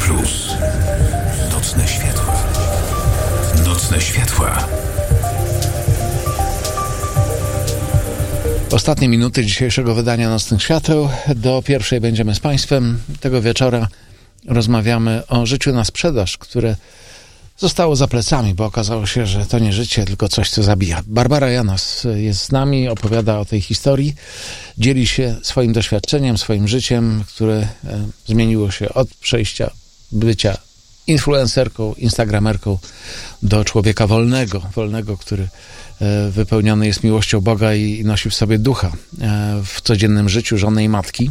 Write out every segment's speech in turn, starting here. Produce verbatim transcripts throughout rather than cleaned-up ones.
Plus. Nocne światła. Nocne światła. Ostatnie minuty dzisiejszego wydania Nocnych Świateł. Do pierwszej będziemy z Państwem. Tego wieczora rozmawiamy o życiu na sprzedaż, które zostało za plecami, bo okazało się, że to nie życie, tylko coś, co zabija. Barbara Janas jest z nami, opowiada o tej historii, dzieli się swoim doświadczeniem, swoim życiem, które e, zmieniło się od przejścia bycia influencerką, instagramerką do człowieka wolnego, wolnego, który e, wypełniony jest miłością Boga i, i nosi w sobie ducha e, w codziennym życiu żony i matki.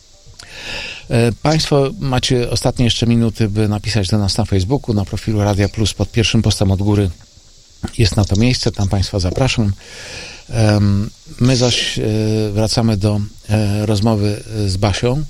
Państwo macie ostatnie jeszcze minuty, by napisać do nas na Facebooku, na profilu Radia Plus pod pierwszym postem od góry jest na to miejsce, tam Państwa zapraszam. My zaś wracamy do rozmowy z Basią.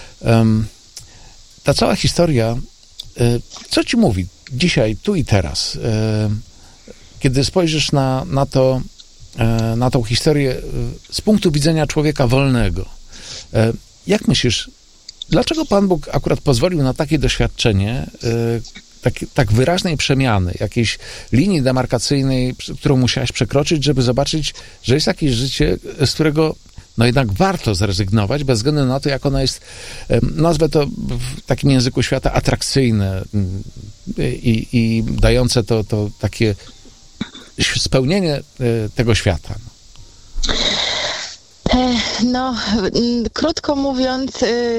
Ta cała historia, co Ci mówi dzisiaj, tu i teraz? Kiedy spojrzysz na, na to, na tą historię z punktu widzenia człowieka wolnego, jak myślisz, dlaczego Pan Bóg akurat pozwolił na takie doświadczenie, tak, tak wyraźnej przemiany, jakiejś linii demarkacyjnej, którą musiałaś przekroczyć, żeby zobaczyć, że jest jakieś życie, z którego no jednak warto zrezygnować, bez względu na to, jak ono jest, nazwę to w takim języku świata, atrakcyjne i, i dające to, to takie spełnienie tego świata. No, krótko mówiąc,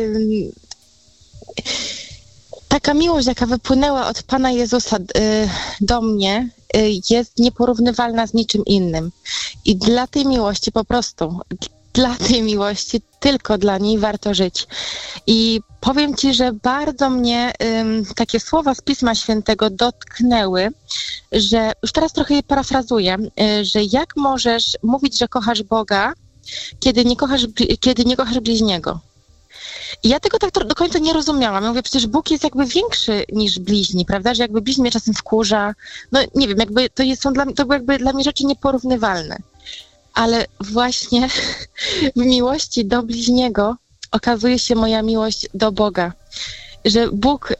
taka miłość, jaka wypłynęła od Pana Jezusa do mnie, jest nieporównywalna z niczym innym. I dla tej miłości po prostu, dla tej miłości, tylko dla niej warto żyć. I powiem Ci, że bardzo mnie um, takie słowa z Pisma Świętego dotknęły, że już teraz trochę je parafrazuję, że jak możesz mówić, że kochasz Boga, kiedy nie kochasz, kiedy nie kochasz bliźniego. I ja tego tak do końca nie rozumiałam. Ja mówię, przecież Bóg jest jakby większy niż bliźni, prawda? Że jakby bliźni mnie czasem wkurza. No nie wiem, jakby to jest, są dla, to były jakby dla mnie rzeczy nieporównywalne. Ale właśnie w miłości do bliźniego okazuje się moja miłość do Boga. Że Bóg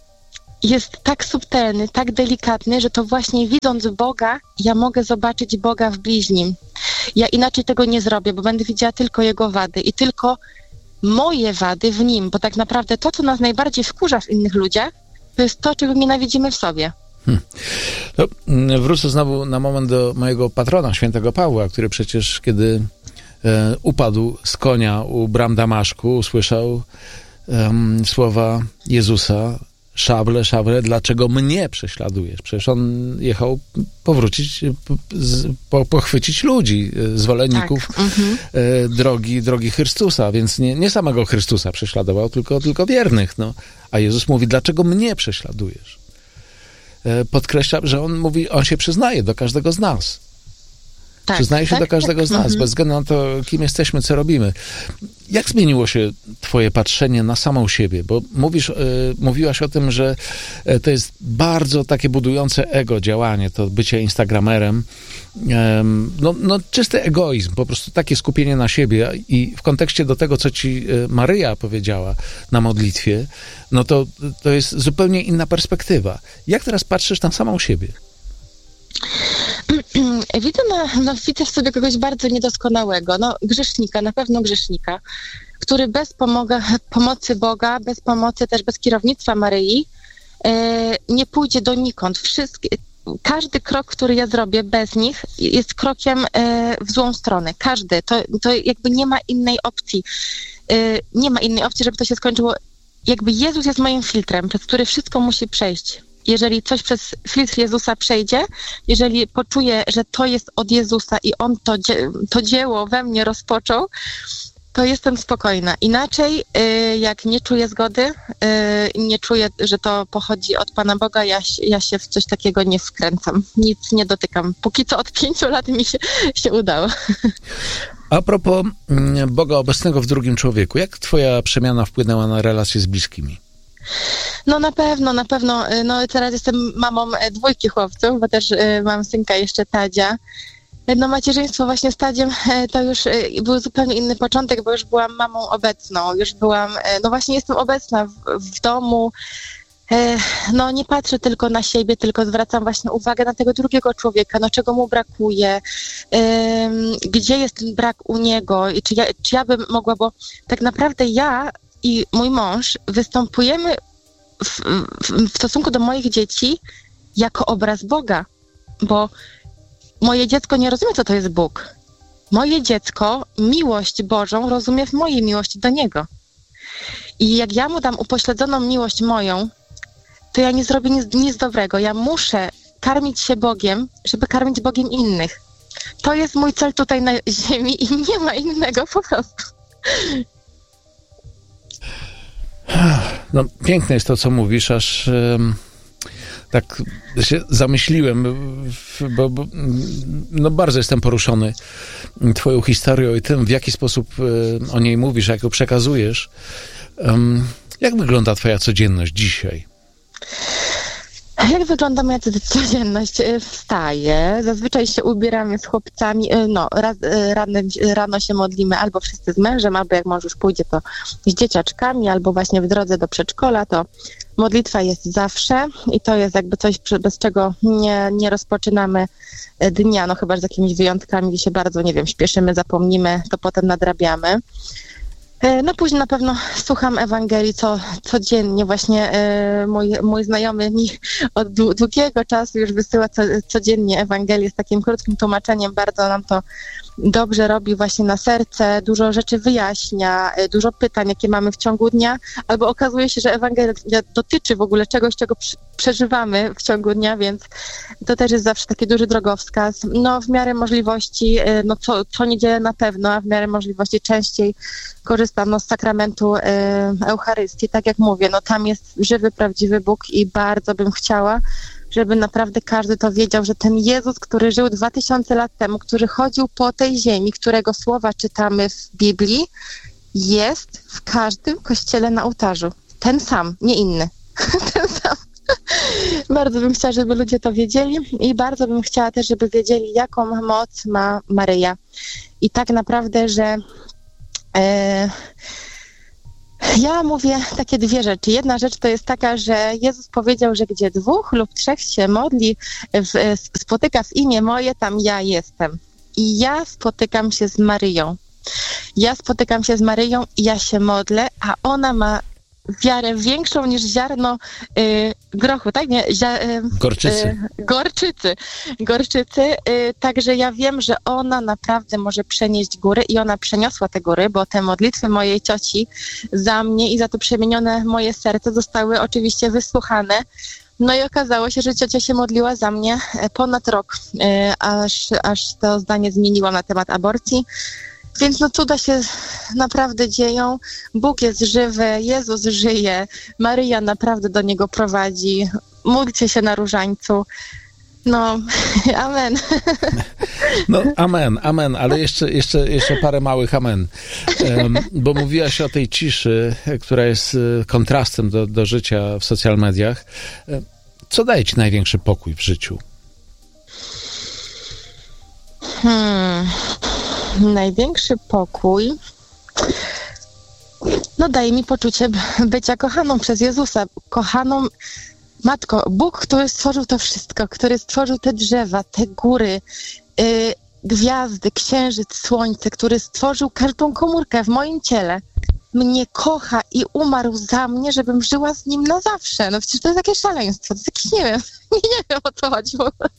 jest tak subtelny, tak delikatny, że to właśnie widząc Boga, ja mogę zobaczyć Boga w bliźnim. Ja inaczej tego nie zrobię, bo będę widziała tylko Jego wady i tylko moje wady w Nim, bo tak naprawdę to, co nas najbardziej wkurza w innych ludziach, to jest to, czego nienawidzimy w sobie. Hmm. To wrócę znowu na moment do mojego patrona, świętego Pawła, który przecież, kiedy e, upadł z konia u bram Damaszku, usłyszał um, słowa Jezusa: szable, szable, dlaczego mnie prześladujesz? Przecież on jechał powrócić, po, pochwycić ludzi, zwolenników tak. mhm. drogi, drogi Chrystusa, więc nie, nie samego Chrystusa prześladował, tylko, tylko wiernych. No. A Jezus mówi, dlaczego mnie prześladujesz? Podkreśla, że on mówi, on się przyznaje do każdego z nas. Tak, przyznaje się tak, do każdego tak. z nas, mhm. bez względu na to, kim jesteśmy, co robimy. Jak zmieniło się twoje patrzenie na samą siebie? Bo mówisz, y, mówiłaś o tym, że to jest bardzo takie budujące ego działanie, to bycie instagramerem. Um, no, no czysty egoizm, po prostu takie skupienie na siebie i w kontekście do tego, co ci Maryja powiedziała na modlitwie, no to, to jest zupełnie inna perspektywa. Jak teraz patrzysz na samą siebie? Widzę, na, no, widzę w sobie kogoś bardzo niedoskonałego, no grzesznika, na pewno grzesznika, który bez pomoga, pomocy Boga, bez pomocy też bez kierownictwa Maryi e, nie pójdzie donikąd. Wszystkie, każdy krok, który ja zrobię bez nich jest krokiem e, w złą stronę. Każdy. To, to jakby nie ma innej opcji. E, nie ma innej opcji, żeby to się skończyło. Jakby Jezus jest moim filtrem, przez który wszystko musi przejść. Jeżeli coś przez filtr Jezusa przejdzie, jeżeli poczuję, że to jest od Jezusa i On to, dzie- to dzieło we mnie rozpoczął, to jestem spokojna. Inaczej, y, jak nie czuję zgody, y, nie czuję, że to pochodzi od Pana Boga, ja, ja się w coś takiego nie wkręcam. Nic nie dotykam. Póki co od pięciu lat mi się, się udało. A propos Boga obecnego w drugim człowieku, jak twoja przemiana wpłynęła na relacje z bliskimi? No na pewno, na pewno. No teraz jestem mamą dwójki chłopców, bo też mam synka jeszcze Tadzia. No macierzyństwo właśnie z Tadziem to już był zupełnie inny początek, bo już byłam mamą obecną, już byłam, no właśnie jestem obecna w, w domu, no nie patrzę tylko na siebie, tylko zwracam właśnie uwagę na tego drugiego człowieka, no czego mu brakuje, gdzie jest ten brak u niego i czy ja, czy ja bym mogła, bo tak naprawdę ja i mój mąż występujemy w, w, w stosunku do moich dzieci jako obraz Boga, bo moje dziecko nie rozumie, co to jest Bóg. Moje dziecko miłość Bożą rozumie w mojej miłości do Niego. I jak ja mu dam upośledzoną miłość moją, to ja nie zrobię nic, nic dobrego. Ja muszę karmić się Bogiem, żeby karmić Bogiem innych. To jest mój cel tutaj na ziemi i nie ma innego po prostu. No, piękne jest to, co mówisz, aż um, tak się zamyśliłem, bo, bo no, bardzo jestem poruszony twoją historią i tym, w jaki sposób um, o niej mówisz, jak ją przekazujesz. Um, jak wygląda twoja codzienność dzisiaj? Jak wygląda moja codzienność? Wstaję, zazwyczaj się ubieramy z chłopcami, no raz, rano, rano się modlimy albo wszyscy z mężem, albo jak mąż już pójdzie, to z dzieciaczkami, albo właśnie w drodze do przedszkola, to modlitwa jest zawsze i to jest jakby coś, bez czego nie, nie rozpoczynamy dnia, no chyba że z jakimiś wyjątkami, gdzie się bardzo, nie wiem, śpieszymy, zapomnimy, to potem nadrabiamy. No później na pewno słucham Ewangelii co, codziennie. Właśnie e, mój, mój znajomy mi od długiego czasu już wysyła co, codziennie Ewangelię z takim krótkim tłumaczeniem. Bardzo nam to dobrze robi właśnie na serce. Dużo rzeczy wyjaśnia, e, dużo pytań, jakie mamy w ciągu dnia. Albo okazuje się, że Ewangelia dotyczy w ogóle czegoś, czego przy, przeżywamy w ciągu dnia, więc to też jest zawsze taki duży drogowskaz. No w miarę możliwości, e, no co, co niedzielę na pewno, a w miarę możliwości częściej korzystam no, z sakramentu e, Eucharystii. Tak jak mówię, no tam jest żywy, prawdziwy Bóg i bardzo bym chciała, żeby naprawdę każdy to wiedział, że ten Jezus, który żył dwa tysiące lat temu, który chodził po tej ziemi, którego słowa czytamy w Biblii, jest w każdym kościele na ołtarzu. Ten sam, nie inny. Ten sam. Bardzo bym chciała, żeby ludzie to wiedzieli i bardzo bym chciała też, żeby wiedzieli, jaką moc ma Maryja. I tak naprawdę, że ja mówię takie dwie rzeczy. Jedna rzecz to jest taka, że Jezus powiedział, że gdzie dwóch lub trzech się modli, w, spotyka w imię moje, tam ja jestem. I ja spotykam się z Maryją. Ja spotykam się z Maryją i ja się modlę, a ona ma wiarę większą niż ziarno y, grochu, tak? Nie, zia, y, gorczycy. Y, gorczycy. Gorczycy. Y, także ja wiem, że ona naprawdę może przenieść góry i ona przeniosła te góry, bo te modlitwy mojej cioci za mnie i za to przemienione moje serce zostały oczywiście wysłuchane. No i okazało się, że ciocia się modliła za mnie ponad rok, y, aż, aż to zdanie zmieniłam na temat aborcji. Więc no cuda się naprawdę dzieją. Bóg jest żywy, Jezus żyje, Maryja naprawdę do Niego prowadzi. Módlcie się na różańcu. No, amen. No, amen, amen, ale jeszcze, jeszcze, jeszcze parę małych amen. Um, bo mówiłaś o tej ciszy, która jest kontrastem do, do życia w social mediach. Co daje ci największy pokój w życiu? Hmm... Największy pokój no daje mi poczucie bycia kochaną przez Jezusa, kochaną Matko. Bóg, który stworzył to wszystko, który stworzył te drzewa, te góry, yy, gwiazdy, księżyc, słońce, który stworzył każdą komórkę w moim ciele, mnie kocha i umarł za mnie, żebym żyła z Nim na zawsze. No przecież to jest jakieś szaleństwo, to jest jakieś, nie wiem, nie, nie wiem o co chodzi w ogóle.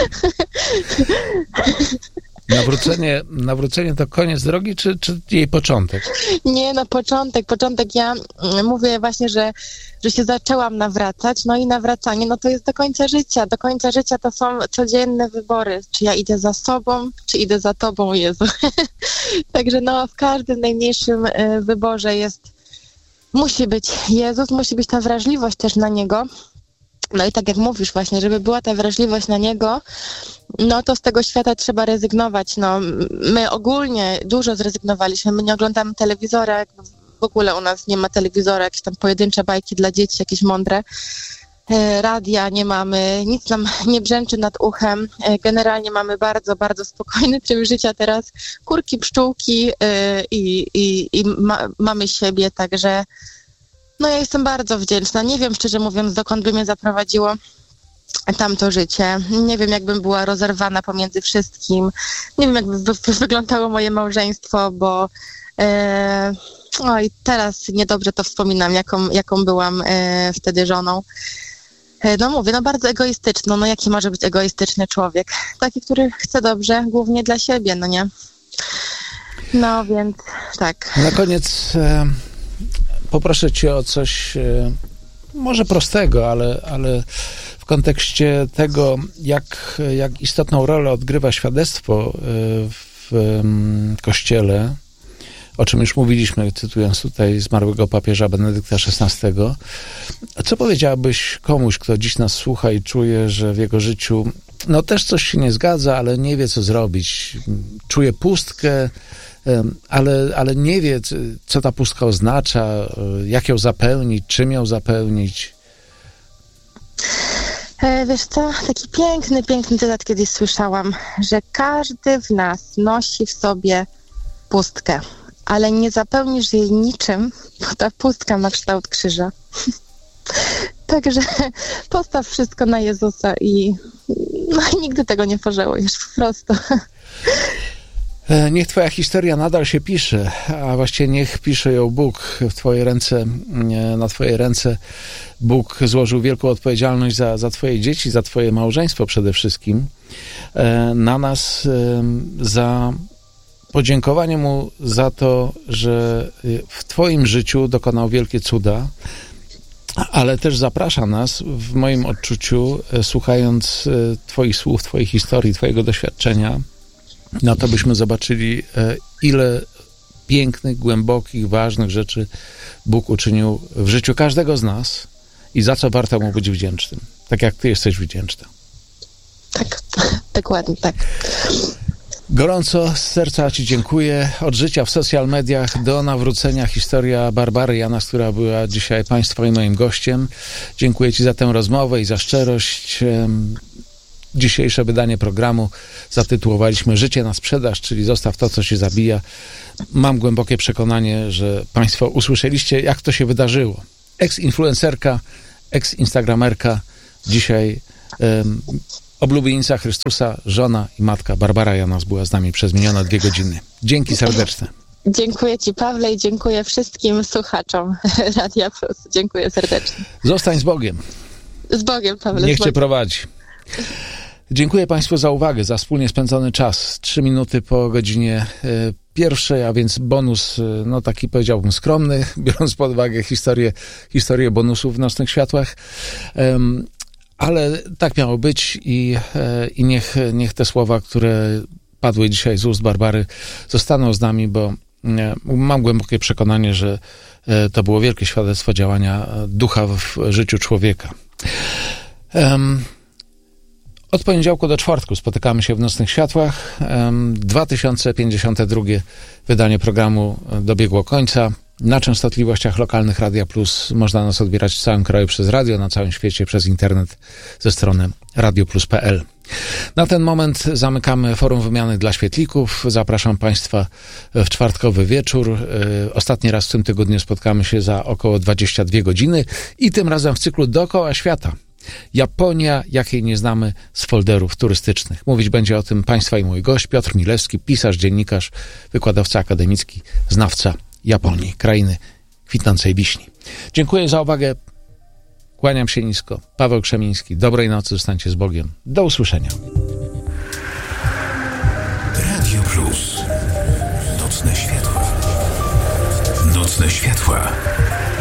Nawrócenie, nawrócenie to koniec drogi, czy, czy jej początek? Nie, no początek, początek. Ja mówię właśnie, że, że się zaczęłam nawracać, no i nawracanie, no to jest do końca życia. Do końca życia to są codzienne wybory. Czy ja idę za sobą, czy idę za Tobą, Jezu. Także no w każdym najmniejszym wyborze jest, musi być Jezus, musi być ta wrażliwość też na Niego. No i tak jak mówisz właśnie, żeby była ta wrażliwość na Niego, no to z tego świata trzeba rezygnować. No, my ogólnie dużo zrezygnowaliśmy, my nie oglądamy telewizora, w ogóle u nas nie ma telewizora, jakieś tam pojedyncze bajki dla dzieci, jakieś mądre. Radia nie mamy, nic nam nie brzęczy nad uchem. Generalnie mamy bardzo, bardzo spokojny tryb życia teraz. Kurki, pszczółki i, i, i ma, mamy siebie, także No ja jestem bardzo wdzięczna. Nie wiem, szczerze mówiąc, dokąd by mnie zaprowadziło tamto życie. Nie wiem, jakbym była rozerwana pomiędzy wszystkim. Nie wiem, jakby wy- wyglądało moje małżeństwo, bo e, oj, teraz niedobrze to wspominam, jaką, jaką byłam e, wtedy żoną. E, no mówię, no bardzo egoistyczną. No jaki może być egoistyczny człowiek? Taki, który chce dobrze, głównie dla siebie, no nie? No więc tak. Na koniec e, poproszę cię o coś e, może prostego, ale, ale w kontekście tego, jak, jak istotną rolę odgrywa świadectwo w um, Kościele, o czym już mówiliśmy, cytując tutaj zmarłego papieża Benedykta szesnastego. Co powiedziałabyś komuś, kto dziś nas słucha i czuje, że w jego życiu no też coś się nie zgadza, ale nie wie, co zrobić. Czuje pustkę, ale, ale nie wie, co ta pustka oznacza, jak ją zapełnić, czym ją zapełnić. Wiesz co, taki piękny, piękny cytat kiedyś słyszałam, że każdy w nas nosi w sobie pustkę, ale nie zapełnisz jej niczym, bo ta pustka ma kształt krzyża. Także postaw wszystko na Jezusa i, no, i nigdy tego nie pożałujesz, po prostu. Niech twoja historia nadal się pisze, a właściwie niech pisze ją Bóg w twoje ręce, na twoje ręce. Bóg złożył wielką odpowiedzialność za, za twoje dzieci, za twoje małżeństwo przede wszystkim. Na nas za podziękowanie Mu za to, że w twoim życiu dokonał wielkie cuda, ale też zaprasza nas w moim odczuciu, słuchając twoich słów, twojej historii, twojego doświadczenia, na to byśmy zobaczyli, ile pięknych, głębokich, ważnych rzeczy Bóg uczynił w życiu każdego z nas i za co warto Mu być wdzięcznym. Tak jak ty jesteś wdzięczna. Tak, dokładnie tak. Gorąco z serca ci dziękuję. Od życia w social mediach do nawrócenia historia Barbary Janas, która była dzisiaj państwa i moim gościem. Dziękuję ci za tę rozmowę i za szczerość. Dzisiejsze wydanie programu zatytułowaliśmy Życie na sprzedaż, czyli zostaw to, co cię zabija. Mam głębokie przekonanie, że państwo usłyszeliście, jak to się wydarzyło. Ex-influencerka, ex-instagramerka, dzisiaj um, oblubienica Chrystusa, żona i matka Barbara Janas była z nami przez minione dwie godziny. Dzięki serdeczne. Dziękuję ci, Pawle, i dziękuję wszystkim słuchaczom Radia Plus. Dziękuję serdecznie. Zostań z Bogiem. Z Bogiem, Pawle. Niech cię prowadzi. Dziękuję państwu za uwagę, za wspólnie spędzony czas. Trzy minuty po godzinie y, pierwszej, a więc bonus, y, no taki powiedziałbym skromny, biorąc pod uwagę historię, historię bonusów w Nocnych Światłach. Um, ale tak miało być i, y, i niech, niech te słowa, które padły dzisiaj z ust Barbary, zostaną z nami, bo y, mam głębokie przekonanie, że y, to było wielkie świadectwo działania ducha w życiu człowieka. Um, Od poniedziałku do czwartku spotykamy się w Nocnych Światłach. dwa tysiące pięćdziesiąte drugie wydanie programu dobiegło końca. Na częstotliwościach lokalnych Radia Plus można nas odbierać w całym kraju przez radio, na całym świecie przez internet ze strony radio plus kropka p l. Na ten moment zamykamy forum wymiany dla świetlików. Zapraszam państwa w czwartkowy wieczór. Ostatni raz w tym tygodniu spotkamy się za około dwadzieścia dwie godziny i tym razem w cyklu Dookoła Świata. Japonia, jakiej nie znamy z folderów turystycznych. Mówić będzie o tym państwa i mój gość, Piotr Milewski, pisarz, dziennikarz, wykładowca akademicki, znawca Japonii, krainy kwitnącej wiśni. Dziękuję za uwagę. Kłaniam się nisko. Paweł Krzemiński. Dobrej nocy, zostańcie z Bogiem. Do usłyszenia. Radio Plus. Nocne światła. Nocne światła.